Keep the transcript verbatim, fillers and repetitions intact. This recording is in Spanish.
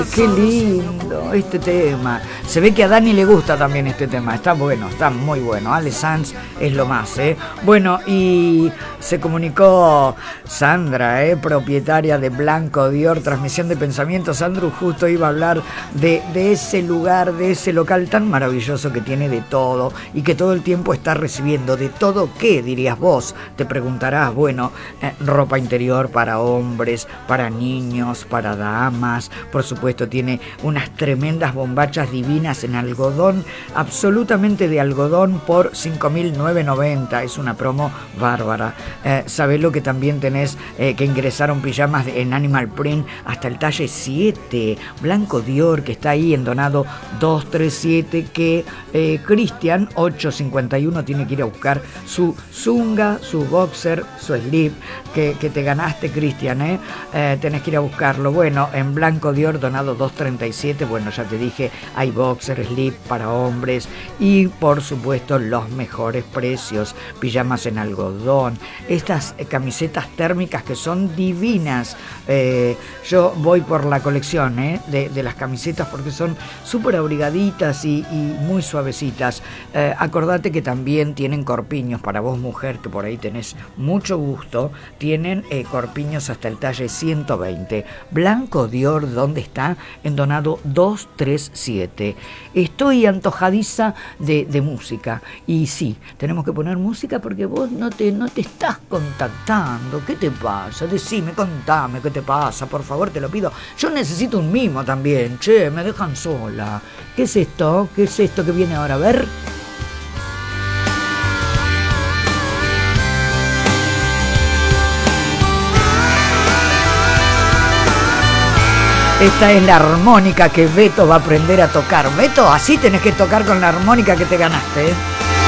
Qué lindo este tema. Se ve que a Dani le gusta también este tema. Está bueno, está muy bueno. Ale Sanz es lo más, ¿eh? Bueno, y se comunicó Sandra, ¿eh? Propietaria de Blanco Dior, Transmisión de Pensamientos. Sandra justo iba a hablar de, de ese lugar, de ese local tan maravilloso que tiene de todo y que todo el tiempo está recibiendo. ¿De todo qué, dirías vos? Te preguntarás. Bueno, eh, ropa interior para hombres, para niños, para damas. Por supuesto, tiene unas tremendas bombachas divinas en algodón, absolutamente de algodón, por cinco mil novecientos noventa. Es una promo bárbara. Eh, ¿Sabés lo que también tenés? Eh, que ingresaron pijamas en Animal Print hasta el talle siete. Blanco Dior, que está ahí en Donado doscientos treinta y siete, que eh, Cristian ochocientos cincuenta y uno tiene que ir a buscar su zunga, su boxer, su slip, que, que te ganaste, Cristian, ¿eh? Eh, tenés que ir a buscarlo. Bueno, en Blanco Dior, Donado doscientos treinta y siete, bueno, ya te dije, hay boxer, slip para hombres y, por supuesto, los mejores precios. Pijamas en algodón, estas eh, camisetas térmicas que son divinas. Eh, yo voy por la colección ¿eh? de, de las camisetas porque son súper abrigaditas y, y muy suavecitas. Eh, acordate que también tienen corpiños para vos, mujer, que por ahí tenés mucho gusto. Tienen eh, corpiños hasta el talle ciento veinte. Blanco Dior, ¿dónde está? En Donado doscientos treinta y siete. Estoy antojadiza de, de música. Y sí, tenemos que poner música porque vos no te, no te estás contactando. ¿Qué te pasa? Decime, contame, ¿qué te pasa? Por favor, te lo pido. Yo necesito un mimo también. Che, me dejan sola. ¿Qué es esto? ¿Qué es esto que viene ahora? A ver. Esta es la armónica que Beto va a aprender a tocar. Beto, así tenés que tocar con la armónica que te ganaste, ¿eh?